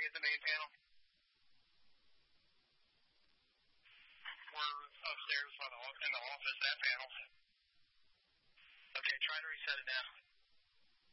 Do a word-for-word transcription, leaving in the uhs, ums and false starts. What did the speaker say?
hit the main panel? We're upstairs by the, in the office, that panel. Okay, try to reset it now.